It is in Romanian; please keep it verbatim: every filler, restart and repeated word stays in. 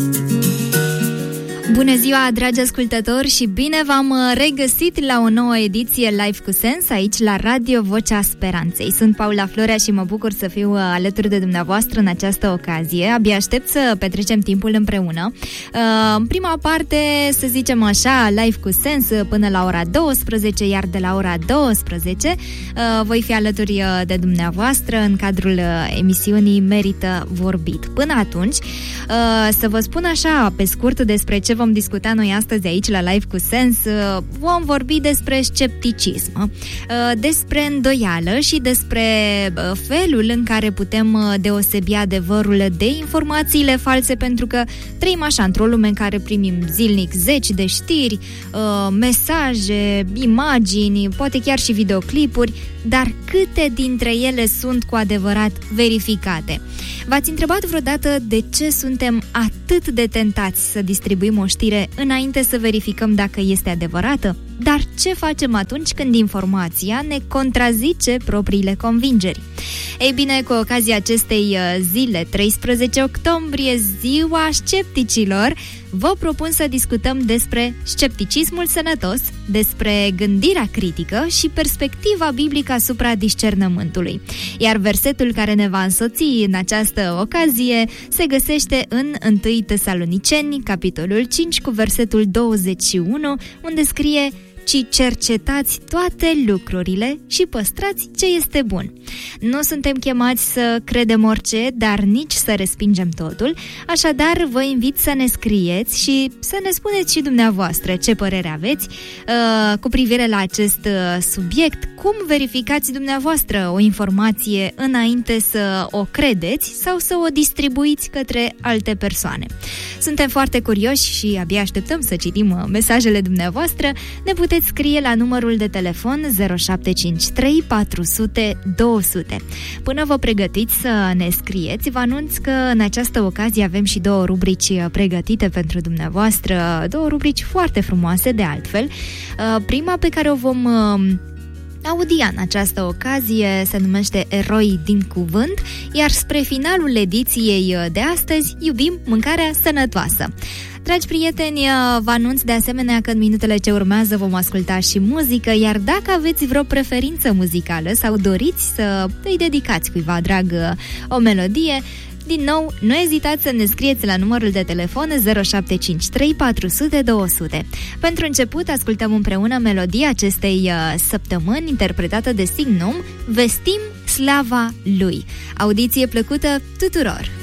Bună ziua, dragi ascultători, și bine v-am regăsit la o nouă ediție Live cu Sens aici la Radio Vocea Speranței. Sunt Paula Florea și mă bucur să fiu alături de dumneavoastră în această ocazie. Abia aștept să petrecem timpul împreună. În prima parte, să zicem așa, Live cu Sens până la ora douăsprezece, iar de la ora douăsprezece voi fi alături de dumneavoastră în cadrul emisiunii Merită Vorbit. Până atunci, să vă spun așa pe scurt despre ce vom discuta noi astăzi aici la Live cu Sens. Vom vorbi despre scepticism, despre îndoială și despre felul în care putem deosebi adevărul de informațiile false, pentru că trăim așa într-o lume în care primim zilnic zeci de știri, mesaje, imagini, poate chiar și videoclipuri, dar câte dintre ele sunt cu adevărat verificate? V-ați întrebat vreodată de ce suntem atât de tentați să distribuim o știre înainte să verificăm dacă este adevărată? Dar ce facem atunci când informația ne contrazice propriile convingeri? Ei bine, cu ocazia acestei zile, treisprezece octombrie, ziua scepticilor, vă propun să discutăm despre scepticismul sănătos, despre gândirea critică și perspectiva biblică asupra discernământului. Iar versetul care ne va însoți în această ocazie se găsește în întâi Tesaloniceni, capitolul cinci, cu versetul douăzeci și unu, unde scrie: ci cercetați toate lucrurile și păstrați ce este bun. Nu suntem chemați să credem orice, dar nici să respingem totul, așadar vă invit să ne scrieți și să ne spuneți și dumneavoastră ce părere aveți uh, cu privire la acest uh, subiect. Cum verificați dumneavoastră o informație înainte să o credeți sau să o distribuiți către alte persoane? Suntem foarte curioși și abia așteptăm să citim uh, mesajele dumneavoastră. Ne puteți scrie la numărul de telefon zero șapte cinci trei patru zero zero două zero zero. Până vă pregătiți să ne scrieți, vă anunț că în această ocazie avem și două rubrici pregătite pentru dumneavoastră, două rubrici foarte frumoase de altfel. Prima pe care o vom audia în această ocazie se numește Eroi din Cuvânt, iar spre finalul ediției de astăzi iubim mâncarea sănătoasă. Dragi prieteni, vă anunț de asemenea că în minutele ce urmează vom asculta și muzică, iar dacă aveți vreo preferință muzicală sau doriți să îi dedicați cuiva drag o melodie, din nou, nu ezitați să ne scrieți la numărul de telefon zero șapte cinci trei patru zero zero două zero zero. Pentru început, ascultăm împreună melodia acestei săptămâni, interpretată de Signum, Vestim slava lui. Audiție plăcută tuturor!